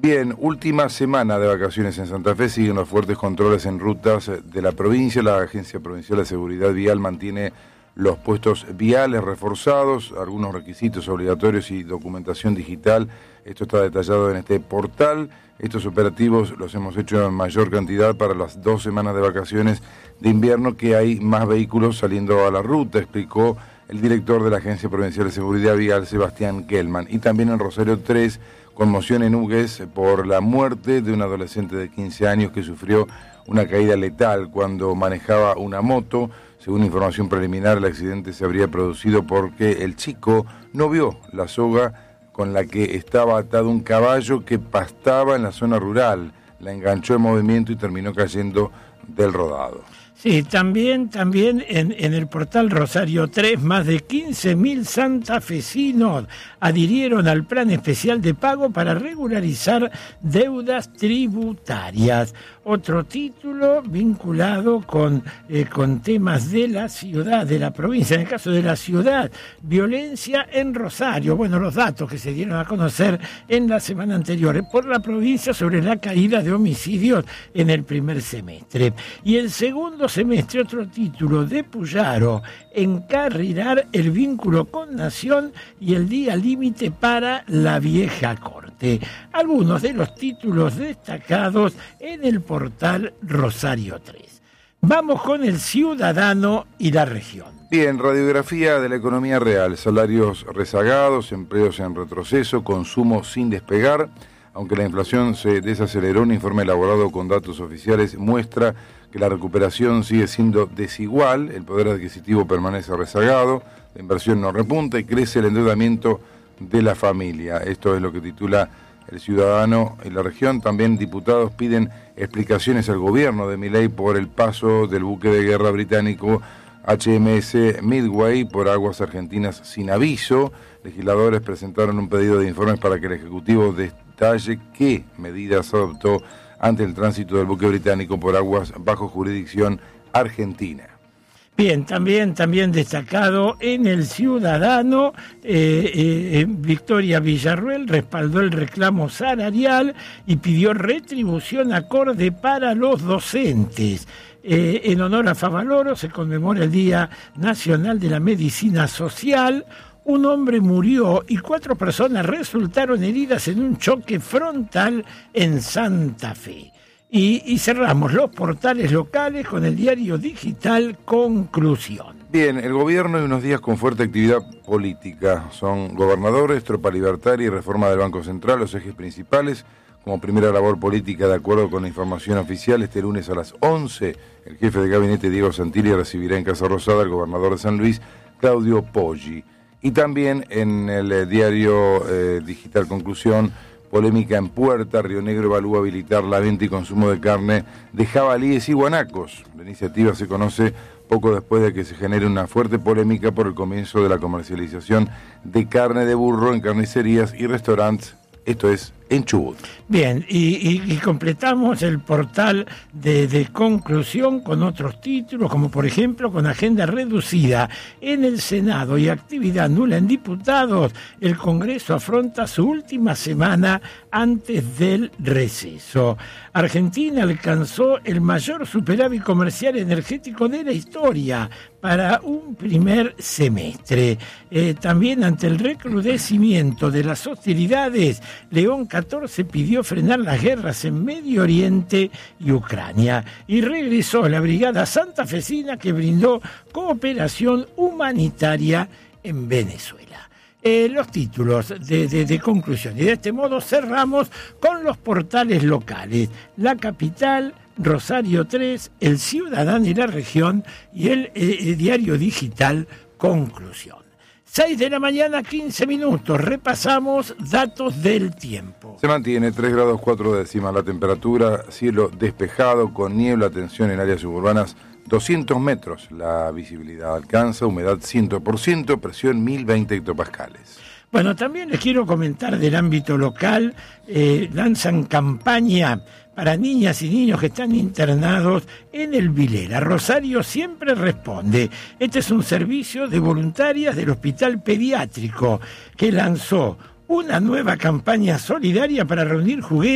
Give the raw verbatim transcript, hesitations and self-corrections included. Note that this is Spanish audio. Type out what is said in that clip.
Bien, última semana de vacaciones en Santa Fe, siguen los fuertes controles en rutas de la provincia. La Agencia Provincial de Seguridad Vial mantiene los puestos viales reforzados, algunos requisitos obligatorios y documentación digital. Esto está detallado en este portal. Estos operativos los hemos hecho en mayor cantidad para las dos semanas de vacaciones de invierno, que hay más vehículos saliendo a la ruta, explicó el director de la Agencia Provincial de Seguridad Vial, Sebastián Kellman. Y también en Rosario tres, conmoción en Hugues por la muerte de un adolescente de quince años que sufrió una caída letal cuando manejaba una moto. Según información preliminar, el accidente se habría producido porque el chico no vio la soga con la que estaba atado un caballo que pastaba en la zona rural. La enganchó en movimiento y terminó cayendo del rodado. Sí, también, también en, en el portal Rosario tres, más de quince mil santafesinos adhirieron al plan especial de pago para regularizar deudas tributarias. Otro título vinculado con, eh, con temas de la ciudad, de la provincia. En el caso de la ciudad, violencia en Rosario. Bueno, los datos que se dieron a conocer en la semana anterior por la provincia sobre la caída de homicidios en el primer semestre. Y el segundo semestre, otro título de Puyaro: encarrilar el vínculo con Nación y el día límite para la vieja corte. Algunos de los títulos destacados en el portal Rosario tres. Vamos con el Ciudadano y la región. Bien, radiografía de la economía real: salarios rezagados, empleos en retroceso, consumo sin despegar. Aunque la inflación se desaceleró, un informe elaborado con datos oficiales muestra que la recuperación sigue siendo desigual, el poder adquisitivo permanece rezagado, la inversión no repunta y crece el endeudamiento de la familia. Esto es lo que titula El Ciudadano y la región. También diputados piden explicaciones al gobierno de Milei por el paso del buque de guerra británico H M S Midway por aguas argentinas sin aviso. Legisladores presentaron un pedido de informes para que el Ejecutivo detalle qué medidas adoptó ante el tránsito del buque británico por aguas bajo jurisdicción argentina. Bien, también, también destacado en El Ciudadano, eh, eh, Victoria Villarruel respaldó el reclamo salarial y pidió retribución acorde para los docentes. Eh, en honor a Favaloro se conmemora el Día Nacional de la Medicina Social. Un hombre murió y cuatro personas resultaron heridas en un choque frontal en Santa Fe. Y, y cerramos los portales locales con el diario digital Conclusión. Bien, el gobierno y unos días con fuerte actividad política. Son gobernadores, tropa libertaria y reforma del Banco Central, los ejes principales. Como primera labor política, de acuerdo con la información oficial, este lunes a las once, el jefe de gabinete Diego Santilli recibirá en Casa Rosada al gobernador de San Luis, Claudio Poggi. Y también en el eh, diario eh, digital Conclusión, polémica en Puerta, Río Negro evalúa habilitar la venta y consumo de carne de jabalíes y guanacos. La iniciativa se conoce poco después de que se genere una fuerte polémica por el comienzo de la comercialización de carne de burro en carnicerías y restaurantes, esto es en Chubut. Bien, y, y, y completamos el portal de, de Conclusión con otros títulos, como por ejemplo con agenda reducida en el Senado y actividad nula en diputados. El Congreso afronta su última semana antes del receso. Argentina alcanzó el mayor superávit comercial energético de la historia para un primer semestre. Eh, también ante el recrudecimiento de las hostilidades, León catorce pidió frenar las guerras en Medio Oriente y Ucrania y regresó la brigada santafesina que brindó cooperación humanitaria en Venezuela. Eh, los títulos de, de, de Conclusión. Y de este modo cerramos con los portales locales. La Capital, Rosario tres, El Ciudadano y la región y el, eh, el diario digital Conclusión. seis de la mañana, quince minutos. Repasamos datos del tiempo. Se mantiene tres grados cuatro décimas la temperatura, cielo despejado con niebla, tensión en áreas suburbanas doscientos metros. La visibilidad alcanza, humedad cien por ciento, presión mil veinte hectopascales. Bueno, también les quiero comentar del ámbito local. Eh, lanzan campaña para niñas y niños que están internados en el Vilela. Rosario siempre responde. Este es un servicio de voluntarias del Hospital Pediátrico que lanzó una nueva campaña solidaria para reunir juguetes